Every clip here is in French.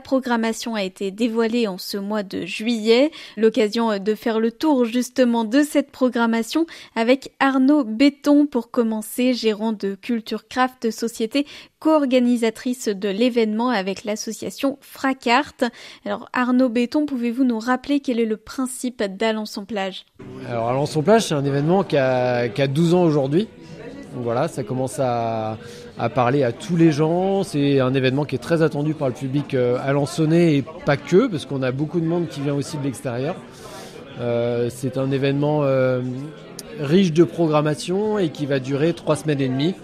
programmation a été dévoilée en ce mois de juillet. L'occasion de faire le tour justement de cette programmation avec Arnaud Béton pour commencer, gérant de Culture Craft, société co-organisatrice de l'événement avec l'association Fracart. Alors Arnaud Béton, pouvez-vous nous rappeler quel est le principe d'Alençon-Plage ? Alors Alençon-Plage, c'est un événement qui a 12 ans aujourd'hui. Donc voilà, ça commence à parler à tous les gens. C'est un événement qui est très attendu par le public alençonnais et pas que, parce qu'on a beaucoup de monde qui vient aussi de l'extérieur. C'est un événement riche de programmation et qui va durer 3 semaines et demie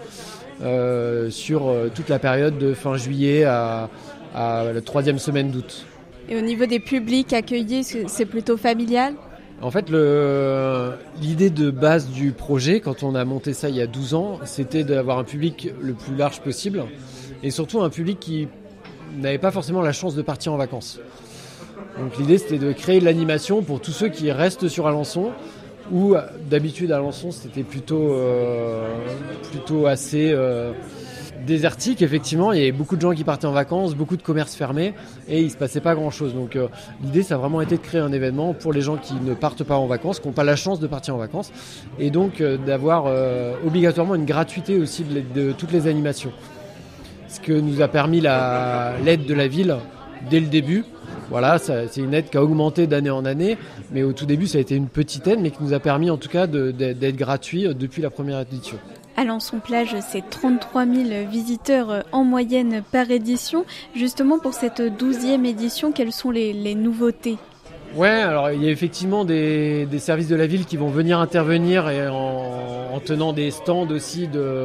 sur toute la période de fin juillet à la 3e semaine d'août. Et au niveau des publics accueillis, c'est plutôt familial ? En fait, l'idée de base du projet, quand on a monté ça il y a 12 ans, c'était d'avoir un public le plus large possible et surtout un public qui n'avait pas forcément la chance de partir en vacances. Donc l'idée, c'était de créer de l'animation pour tous ceux qui restent sur Alençon, où d'habitude Alençon, c'était plutôt assez désertique, effectivement. Il y avait beaucoup de gens qui partaient en vacances, beaucoup de commerces fermés et il ne se passait pas grand-chose. Donc l'idée, ça a vraiment été de créer un événement pour les gens qui ne partent pas en vacances, qui n'ont pas la chance de partir en vacances et donc d'avoir obligatoirement une gratuité aussi de toutes les animations. Ce que nous a permis l'aide de la ville dès le début. Voilà, c'est une aide qui a augmenté d'année en année, mais au tout début, ça a été une petite aide, mais qui nous a permis en tout cas d'être gratuit depuis la première édition. Alençon-Plage, c'est 33 000 visiteurs en moyenne par édition. Justement, pour cette 12e édition, quelles sont les nouveautés ? Ouais, alors il y a effectivement des services de la ville qui vont venir intervenir et en tenant des stands aussi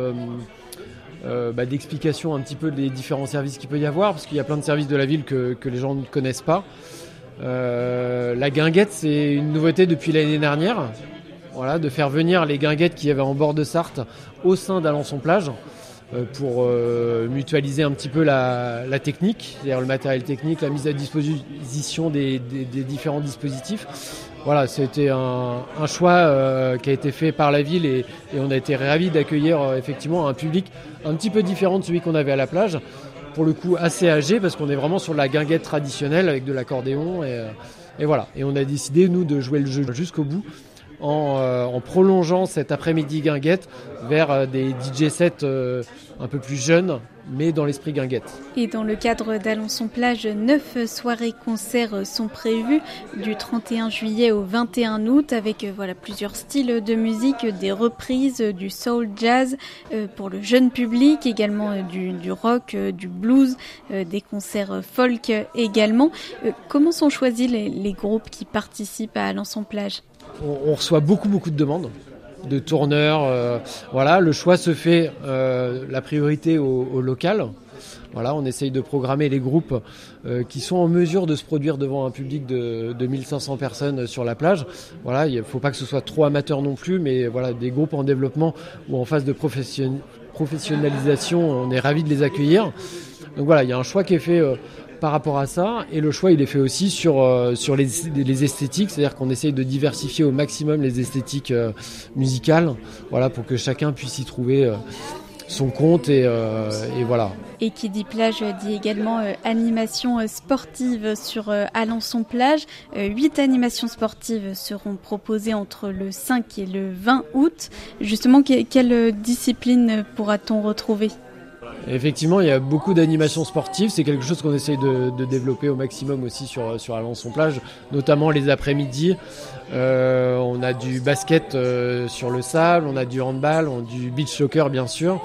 d'explication un petit peu des différents services qu'il peut y avoir, parce qu'il y a plein de services de la ville que les gens ne connaissent pas. La guinguette, c'est une nouveauté depuis l'année dernière. Voilà, de faire venir les guinguettes qu'il y avait en bord de Sarthe au sein d'Alençon-Plage pour mutualiser un petit peu la technique, c'est-à-dire le matériel technique, la mise à disposition des différents dispositifs. Voilà, c'était un choix qui a été fait par la ville et on a été ravis d'accueillir effectivement un public un petit peu différent de celui qu'on avait à la plage, pour le coup assez âgé parce qu'on est vraiment sur la guinguette traditionnelle avec de l'accordéon et voilà. Et on a décidé, nous, de jouer le jeu jusqu'au bout en prolongeant cet après-midi guinguette vers des DJ sets un peu plus jeunes, mais dans l'esprit guinguette. Et dans le cadre d'Alençon-Plage, 9 soirées-concerts sont prévues du 31 juillet au 21 août avec plusieurs styles de musique, des reprises, du soul jazz pour le jeune public, également du rock, du blues, des concerts folk également. Comment sont choisis les groupes qui participent à Alençon-Plage ? On reçoit beaucoup de demandes de tourneurs. Voilà, le choix se fait la priorité au local. Voilà, on essaye de programmer les groupes qui sont en mesure de se produire devant un public de 1500 personnes sur la plage. Voilà, il ne faut pas que ce soit trop amateur non plus, mais voilà, des groupes en développement ou en phase de professionnalisation, on est ravis de les accueillir. Donc voilà, il y a un choix qui est fait par rapport à ça, et le choix il est fait aussi sur les esthétiques, c'est-à-dire qu'on essaye de diversifier au maximum les esthétiques musicales, voilà, pour que chacun puisse y trouver son compte et voilà. Et qui dit plage dit également animation sportive sur Alençon-Plage. 8 animations sportives seront proposées entre le 5 et le 20 août. Justement, quelle discipline pourra-t-on retrouver ? Effectivement, il y a beaucoup d'animations sportives. C'est quelque chose qu'on essaye de développer au maximum aussi sur Alençon-Plage, notamment les après-midi. On a du basket sur le sable, on a du handball, on a du beach soccer bien sûr.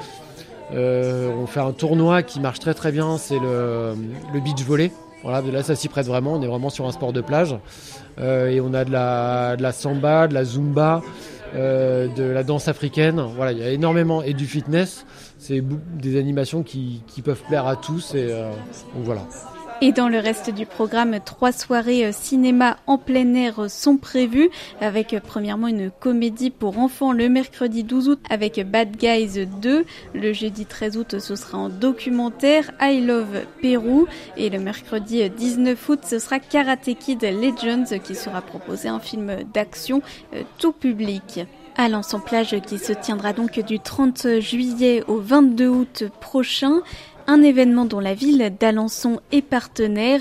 On fait un tournoi qui marche très très bien, c'est le beach volley. Voilà, là ça s'y prête vraiment, on est vraiment sur un sport de plage. Et on a de la samba, de la zumba, de la danse africaine. Voilà, il y a énormément, et du fitness. C'est des animations qui peuvent plaire à tous et donc voilà. Et dans le reste du programme, 3 soirées cinéma en plein air sont prévues, avec premièrement une comédie pour enfants le mercredi 12 août avec Bad Guys 2. Le jeudi 13 août, ce sera en documentaire I Love Pérou. Et le mercredi 19 août, ce sera Karate Kid Legends qui sera proposé, un film d'action tout public. Alençon-Plage qui se tiendra donc du 30 juillet au 22 août prochain. Un événement dont la ville d'Alençon est partenaire